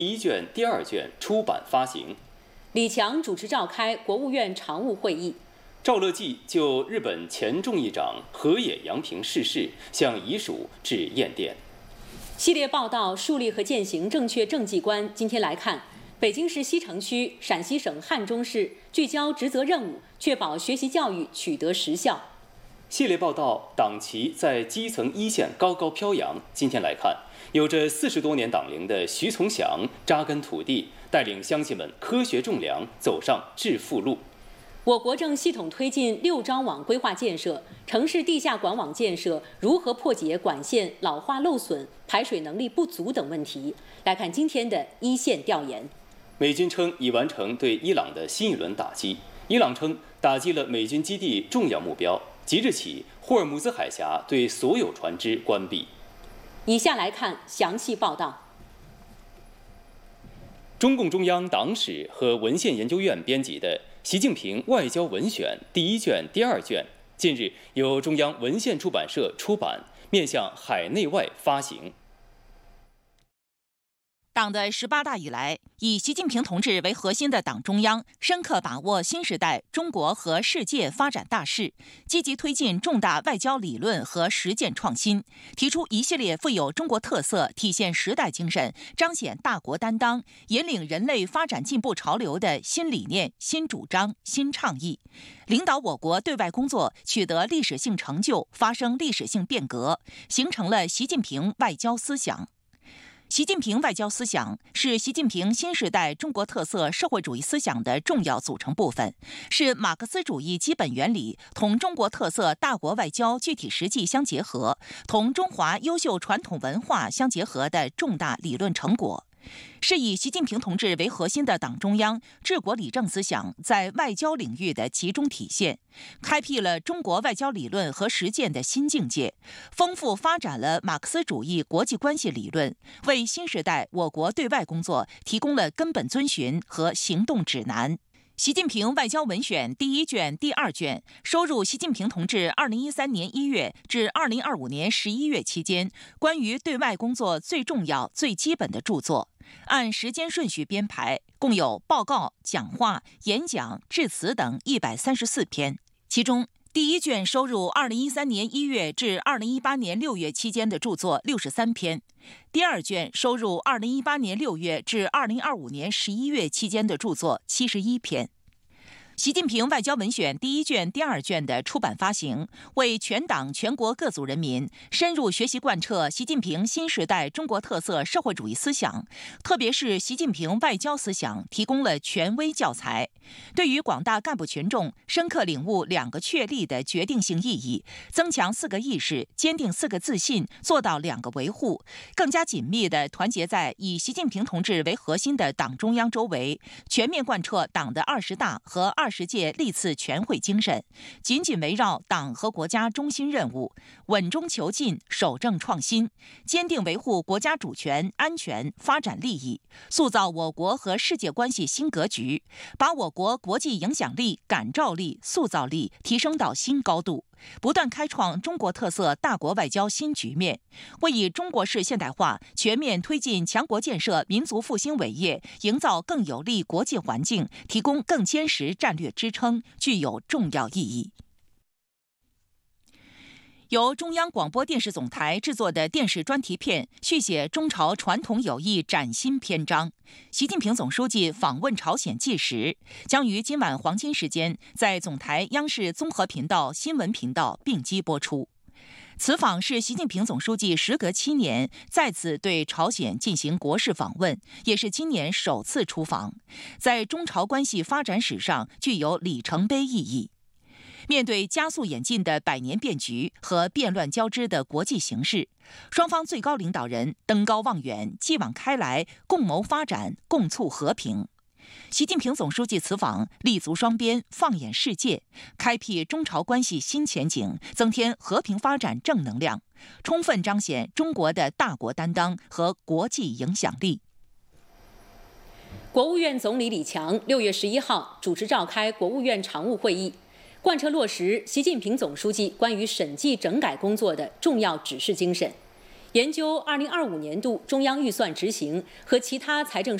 第一卷、第二卷出版发行。 李强主持召开国务院常务会议。 赵乐际就日本前众议长河野洋平逝世向遗属致唁电。 系列报道树立和践行正确政绩观。今天来看，北京市西城区、陕西省汉中市聚焦职责任务，确保学习教育取得实效。 系列报道党旗在基层一线高高飘扬。今天来看，有着40多年党龄的徐从祥扎根土地，带领乡亲们科学种粮，走上致富路。 我国正系统推进6张网规划建设，城市地下管网建设如何破解管线老化漏损、排水能力不足等问题？来看今天的一线调研。 美军称已完成对伊朗的新一轮打击。伊朗称打击了美军基地重要目标。即日起，霍尔木兹海峡对所有船只关闭。 以下来看详细报道。 中共中央党史和文献研究院编辑的《习近平外交文选》第一卷、第二卷，近日由中央文献出版社出版，面向海内外发行。 党的18大以来，以习近平同志为核心的党中央深刻把握新时代中国和世界发展大势，积极推进重大外交理论和实践创新，提出一系列富有中国特色、体现时代精神、彰显大国担当、引领人类发展进步潮流的新理念、新主张、新倡议，领导我国对外工作取得历史性成就，发生历史性变革，形成了习近平外交思想。习近平外交思想是习近平新时代中国特色社会主义思想的重要组成部分，是马克思主义基本原理同中国特色大国外交具体实际相结合，同中华优秀传统文化相结合的重大理论成果，是以习近平同志为核心的党中央治国理政思想在外交领域的集中体现，开辟了中国外交理论和实践的新境界，丰富发展了马克思主义国际关系理论，为新时代我国对外工作提供了根本遵循和行动指南。习近平外交文选第一卷、第二卷收入习近平同志2013年1月至2025年11月期间关于对外工作最重要、最基本的著作，按时间顺序编排，共有报告、讲话、演讲、致辞等134篇。其中，第一卷收入2013年1月至2018年6月期间的著作63篇，第二卷收入2018年6月至2025年11月期间的著作71篇。习近平外交文选第一卷、第二卷的出版发行，为全党全国各族人民深入学习贯彻习近平新时代中国特色社会主义思想，特别是习近平外交思想提供了权威教材，对于广大干部群众深刻领悟2个确立的决定性意义，增强4个意识，坚定4个自信，做到2个维护，更加紧密地团结在以习近平同志为核心的党中央周围，全面贯彻党的20大和20届历次全会精神，紧紧围绕党和国家中心任务，稳中求进，守正创新，坚定维护国家主权、安全、发展利益，塑造我国和世界关系新格局，把我国国际影响力、感召力、塑造力提升到新高度，不断开创中国特色大国外交新局面，为以中国式现代化全面推进强国建设民族复兴伟业营造更有利国际环境提供更坚实战略支撑，具有重要意义。由中央广播电视总台制作的电视专题片续写中朝传统友谊崭新篇章，习近平总书记访问朝鲜纪实，将于今晚黄金时间在总台央视综合频道、新闻频道并机播出。此访是习近平总书记时隔7年再次对朝鲜进行国事访问，也是今年首次出访，在中朝关系发展史上具有里程碑意义。面对加速演进的百年变局和变乱交织的国际形势，双方最高领导人登高望远，继往开来，共谋发展，共促和平。习近平总书记此访立足双边，放眼世界，开辟中朝关系新前景，增添和平发展正能量，充分彰显中国的大国担当和国际影响力。 国务院总理李强6月11号主持召开国务院常务会议，贯彻落实习近平总书记关于审计整改工作的重要指示精神， 研究2025年度中央预算执行和其他财政